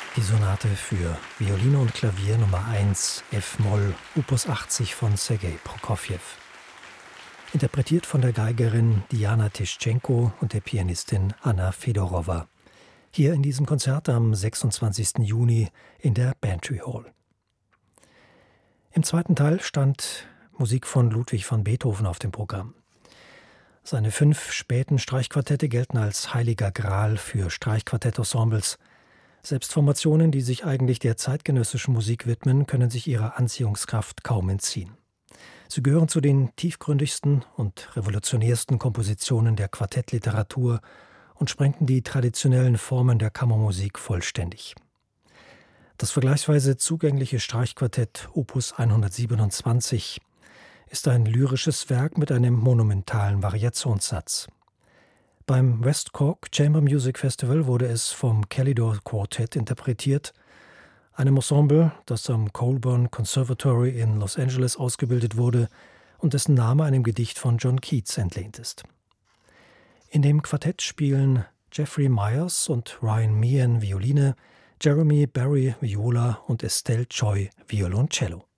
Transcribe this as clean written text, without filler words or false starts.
Die Sonate für Violine und Klavier Nummer 1 F-Moll Opus 80 von Sergei Prokofjew. Interpretiert von der Geigerin Diana Tischenko und der Pianistin Anna Fedorowa. Hier in diesem Konzert am 26. Juni in der Bantry Hall. Im zweiten Teil stand Musik von Ludwig van Beethoven auf dem Programm. Seine 5 späten Streichquartette gelten als heiliger Gral für Streichquartettensembles. Selbst Formationen, die sich eigentlich der zeitgenössischen Musik widmen, können sich ihrer Anziehungskraft kaum entziehen. Sie gehören zu den tiefgründigsten und revolutionärsten Kompositionen der Quartettliteratur und sprengten die traditionellen Formen der Kammermusik vollständig. Das vergleichsweise zugängliche Streichquartett Opus 127 ist ein lyrisches Werk mit einem monumentalen Variationssatz. Beim West Cork Chamber Music Festival wurde es vom Calidore Quartet interpretiert, einem Ensemble, das am Colburn Conservatory in Los Angeles ausgebildet wurde und dessen Name einem Gedicht von John Keats entlehnt ist. In dem Quartett spielen Jeffrey Myers und Ryan Meehan Violine, Jeremy Berry Viola und Estelle Choi Violoncello.